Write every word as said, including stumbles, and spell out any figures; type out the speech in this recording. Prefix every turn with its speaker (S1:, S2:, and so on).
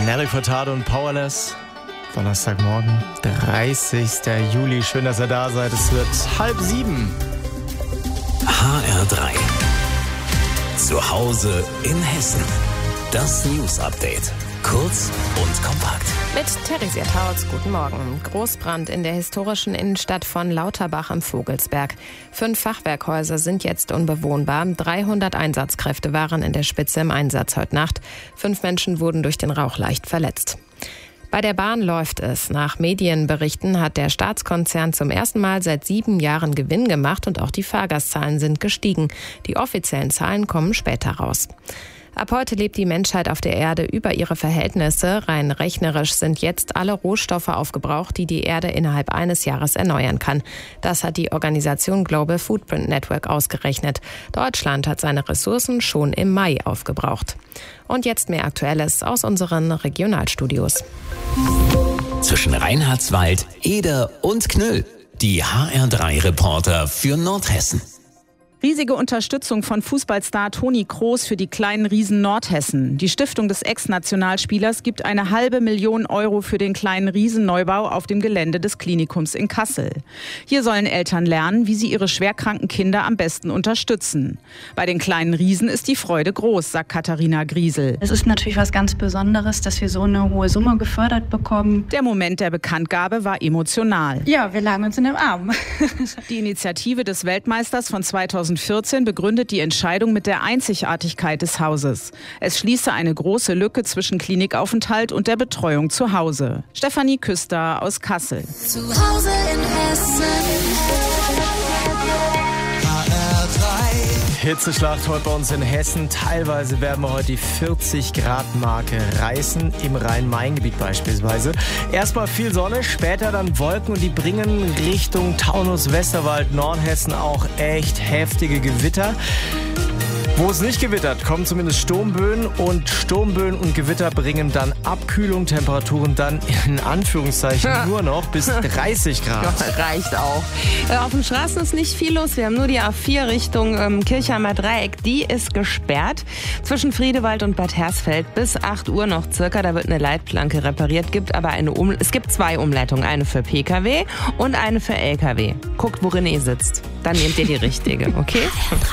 S1: Nelly Furtado und Powerless. Donnerstagmorgen, dreißigster Juli. Schön, dass ihr da seid. Es wird halb sieben.
S2: H R drei. Zu Hause in Hessen. Das News Update. Kurz und kompakt.
S3: Mit Theresia Tautz, guten Morgen. Großbrand in der historischen Innenstadt von Lauterbach am Vogelsberg. Fünf Fachwerkhäuser sind jetzt unbewohnbar. dreihundert Einsatzkräfte waren in der Spitze im Einsatz heute Nacht. Fünf Menschen wurden durch den Rauch leicht verletzt. Bei der Bahn läuft es. Nach Medienberichten hat der Staatskonzern zum ersten Mal seit sieben Jahren Gewinn gemacht und auch die Fahrgastzahlen sind gestiegen. Die offiziellen Zahlen kommen später raus. Ab heute lebt die Menschheit auf der Erde über ihre Verhältnisse. Rein rechnerisch sind jetzt alle Rohstoffe aufgebraucht, die die Erde innerhalb eines Jahres erneuern kann. Das hat die Organisation Global Footprint Network ausgerechnet. Deutschland hat seine Ressourcen schon im Mai aufgebraucht. Und jetzt mehr Aktuelles aus unseren Regionalstudios.
S2: Zwischen Reinhardswald, Eder und Knüll. Die H R drei Reporter für Nordhessen.
S4: Riesige Unterstützung von Fußballstar Toni Kroos für die kleinen Riesen Nordhessen. Die Stiftung des Ex-Nationalspielers gibt eine halbe Million Euro für den kleinen Riesenneubau auf dem Gelände des Klinikums in Kassel. Hier sollen Eltern lernen, wie sie ihre schwerkranken Kinder am besten unterstützen. Bei den kleinen Riesen ist die Freude groß, sagt Katharina Griesel.
S5: Es ist natürlich was ganz Besonderes, dass wir so eine hohe Summe gefördert bekommen.
S4: Der Moment der Bekanntgabe war emotional.
S5: Ja, wir lagen uns in den Armen.
S4: Die Initiative des Weltmeisters von zweitausendvierzehn begründet die Entscheidung mit der Einzigartigkeit des Hauses. Es schließe eine große Lücke zwischen Klinikaufenthalt und der Betreuung zu Hause. Stefanie Küster aus Kassel.
S6: Zu Hause in Hessen. H R drei.
S1: Hitzeschlacht heute bei uns in Hessen. Teilweise werden wir heute die vierzig Grad Marke reißen, im Rhein-Main-Gebiet beispielsweise. Erstmal viel Sonne, später dann Wolken und die bringen Richtung Taunus, Westerwald, Nordhessen auch echt heftige Gewitter. Wo es nicht gewittert, kommen zumindest Sturmböen und Sturmböen und Gewitter bringen dann Abkühlung, Temperaturen dann in Anführungszeichen
S3: Ja.
S1: nur noch bis dreißig Grad.
S3: Ja, reicht auch. Äh, auf den Straßen ist nicht viel los. Wir haben nur die A vier Richtung ähm, Kirchheimer Dreieck. Die ist gesperrt. Zwischen Friedewald und Bad Hersfeld bis acht Uhr noch circa. Da wird eine Leitplanke repariert. Gibt aber eine um es gibt zwei Umleitungen. Eine für Pkw und eine für Lkw. Guckt, worin ihr sitzt. Dann nehmt ihr die richtige, okay?